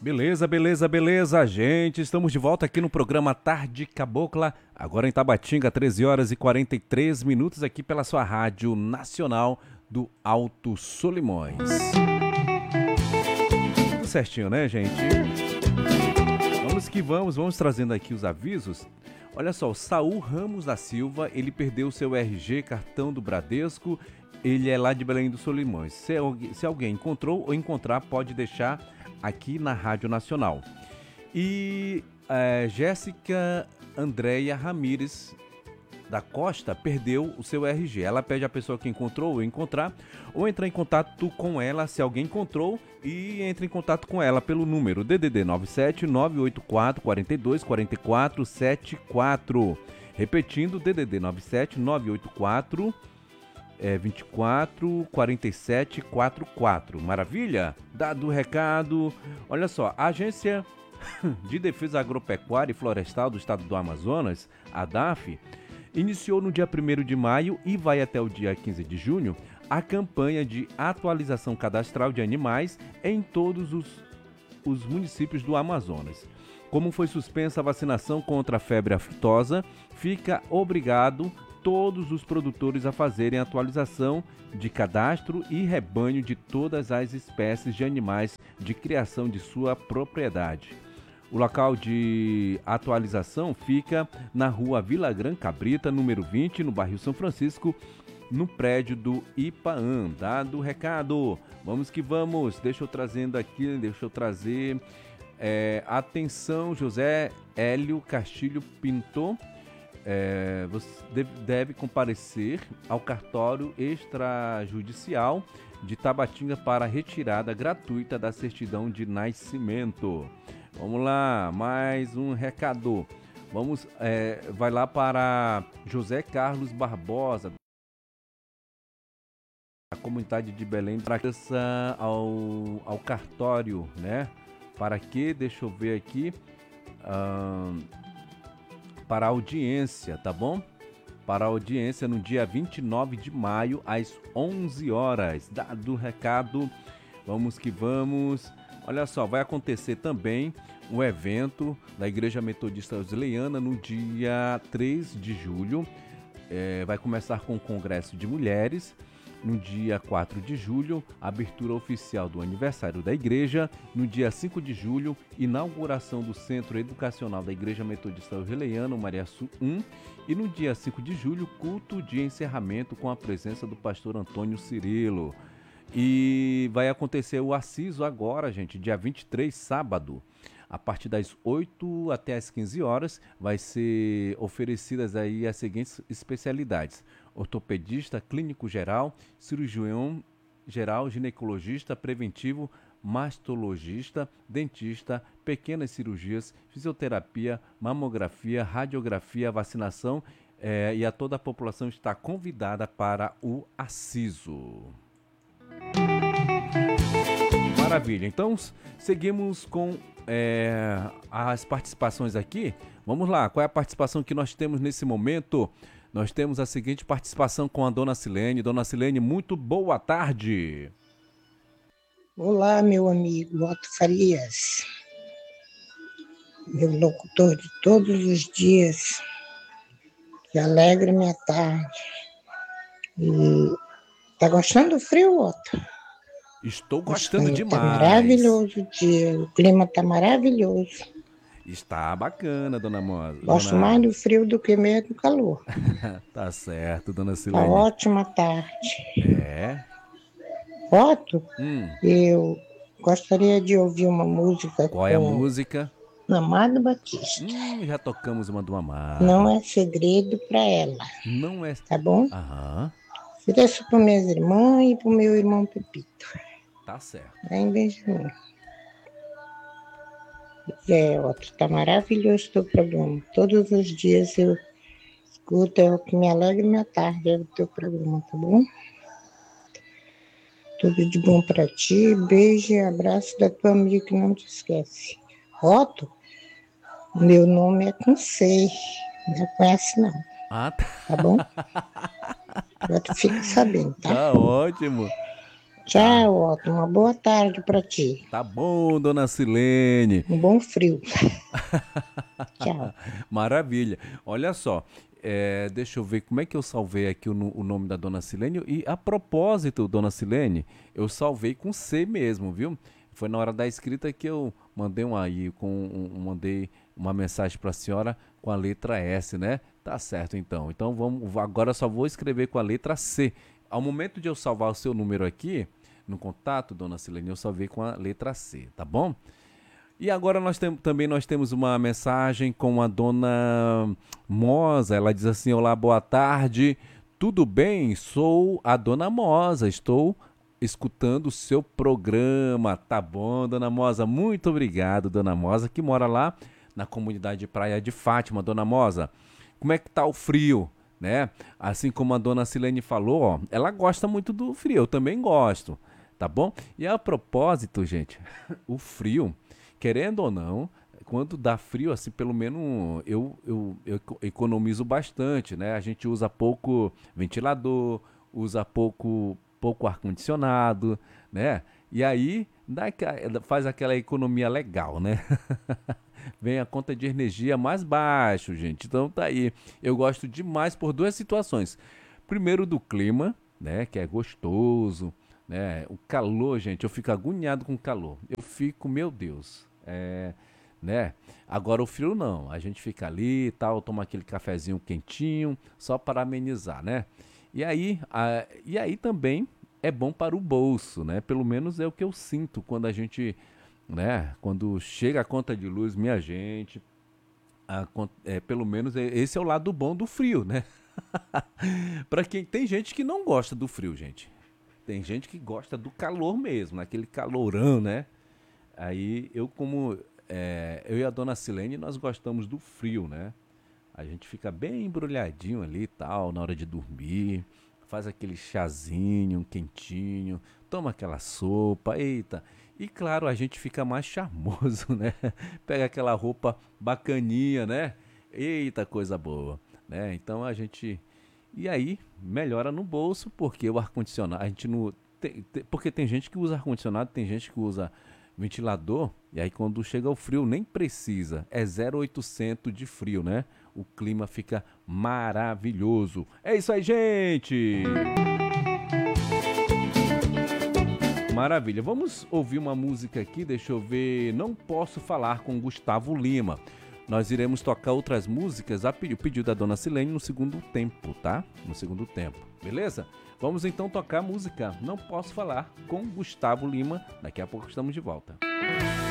Beleza, beleza, beleza, gente. Estamos de volta aqui no programa Tarde Cabocla, agora em Tabatinga, 13 horas e 43 minutos, aqui pela sua Rádio Nacional do Alto Solimões. Tudo certinho, né, gente? Vamos que vamos trazendo aqui os avisos. Olha só, o Saul Ramos da Silva, ele perdeu seu RG, cartão do Bradesco, ele é lá de Belém do Solimões. Se alguém encontrou ou encontrar, pode deixar aqui na Rádio Nacional. E Jéssica Andréia Ramires da Costa perdeu o seu RG. Ela pede a pessoa que encontrou ou encontrar, ou entrar em contato com ela se alguém encontrou, e entre em contato com ela pelo número DDD 97 984 42 44 74. Repetindo, DDD 97 984 24 47 44. Maravilha? Dado o recado. Olha só, a Agência de Defesa Agropecuária e Florestal do Estado do Amazonas, a DAF, iniciou no dia 1º de maio e vai até o dia 15 de junho a campanha de atualização cadastral de animais em todos os municípios do Amazonas. Como foi suspensa a vacinação contra a febre aftosa, fica obrigado todos os produtores a fazerem a atualização de cadastro e rebanho de todas as espécies de animais de criação de sua propriedade. O local de atualização fica na rua Vila Gran Cabrita, número 20, no bairro São Francisco, no prédio do IPAAN. Dado o recado, vamos que vamos. Deixa eu trazer. Atenção, José Hélio Castilho Pinto. Você deve comparecer ao cartório extrajudicial de Tabatinga para retirada gratuita da certidão de nascimento. Vamos lá, mais um recado. Vai lá para José Carlos Barbosa, a comunidade de Belém, para ao cartório, né? Para que? Deixa eu ver aqui. Para a audiência, tá bom? Para a audiência no dia 29 de maio, às 11 horas. Dado o recado, vamos que vamos. Olha só, vai acontecer também um evento da Igreja Metodista Wesleyana no dia 3 de julho. Vai começar com o Congresso de Mulheres. No dia 4 de julho, abertura oficial do aniversário da igreja. No dia 5 de julho, inauguração do Centro Educacional da Igreja Metodista Wesleyana, Mariaçu 1. E no dia 5 de julho, culto de encerramento com a presença do pastor Antônio Cirilo. E vai acontecer o aciso agora, gente, dia 23, sábado. A partir das 8 até as 15 horas, vai ser oferecidas aí as seguintes especialidades: ortopedista, clínico geral, cirurgião geral, ginecologista, preventivo, mastologista, dentista, pequenas cirurgias, fisioterapia, mamografia, radiografia, vacinação, e a toda a população está convidada para o aciso. Maravilha, então seguimos com as participações aqui. Vamos lá, qual é a participação que nós temos nesse momento? Nós temos a seguinte participação com a Dona Silene. Dona Silene, muito boa tarde. Olá, meu amigo Otto Farias, meu locutor de todos os dias, que alegra minha tarde. E tá gostando do frio, Otto? Estou gostando demais. Tá maravilhoso o dia, o clima tá maravilhoso. Está bacana, Dona Moza. Gosto mais do frio do que mesmo do calor. Tá certo, Dona Silene. Tá ótima tarde. Otto, eu gostaria de ouvir uma música. Qual é a música? Amado Batista. Já tocamos uma do Amado. Não é segredo pra ela. Não é. Tá bom? Aham. Ofereço para minhas irmãs e para o meu irmão Pepito. Tá certo. Em Benjamin. Otto, tá maravilhoso o teu programa. Todos os dias eu escuto, é o que me alegra minha tarde, é o teu programa, tá bom? Tudo de bom para ti, beijo e abraço da tua amiga que não te esquece. Otto, meu nome é com C, não conhece não. Tá bom? Agora tu fica sabendo, tá? Tá ótimo. Tá, Tchau, Otto. Uma boa tarde para ti. tá bom, dona Silene. Um bom frio. Tchau. Maravilha. Olha só, deixa eu ver como é que eu salvei aqui o nome da dona Silene. E a propósito, dona Silene, eu salvei com C mesmo, viu? Foi na hora da escrita que eu mandei mandei uma mensagem para a senhora com a letra S, né? Tá certo, então. Então agora eu só vou escrever com a letra C. Ao momento de eu salvar o seu número aqui no contato, dona Silene, eu salvei com a letra C, tá bom? E agora nós temos uma mensagem com a dona Moza. Ela diz assim: olá, boa tarde. Tudo bem? Sou a dona Moza. Estou escutando o seu programa. Tá bom, dona Moza? Muito obrigado, dona Moza, que mora lá na comunidade Praia de Fátima. Dona Moza, como é que tá o frio? Né? Assim como a dona Silene falou, ó, ela gosta muito do frio. Eu também gosto, tá bom? E a propósito, gente, o frio, querendo ou não, quando dá frio, assim, pelo menos eu economizo bastante, né? A gente usa pouco ventilador, usa pouco ar-condicionado, né? E aí faz aquela economia legal, né? Vem a conta de energia mais baixo, gente. Então tá aí. Eu gosto demais por duas situações. Primeiro do clima, né? Que é gostoso, né? O calor, gente, eu fico agoniado com o calor. Eu fico, meu Deus, né? Agora o frio não. A gente fica ali e tal, toma aquele cafezinho quentinho, só para amenizar, né? E aí também é bom para o bolso, né? Pelo menos é o que eu sinto quando a gente, né? Quando chega a conta de luz, minha gente, pelo menos esse é o lado bom do frio, né? Para quem tem gente que não gosta do frio, gente. Tem gente que gosta do calor mesmo, aquele calorão, né? Aí eu e a dona Silene, nós gostamos do frio, né? A gente fica bem embrulhadinho ali e tal, na hora de dormir, faz aquele chazinho, um quentinho, toma aquela sopa, eita. E claro, a gente fica mais charmoso, né? Pega aquela roupa bacaninha, né? Eita, coisa boa, né? Então a gente. E aí, melhora no bolso, porque o ar-condicionado, a gente não. Porque tem gente que usa ar-condicionado, tem gente que usa ventilador, e aí quando chega o frio nem precisa, é 0,800 de frio, né? O clima fica maravilhoso. É isso aí, gente! Maravilha, vamos ouvir uma música aqui, deixa eu ver. Não Posso Falar, com Gustavo Lima. Nós iremos tocar outras músicas a pedido da dona Silene no segundo tempo, tá? No segundo tempo, beleza? Vamos então tocar a música Não Posso Falar com Gustavo Lima. Daqui a pouco estamos de volta.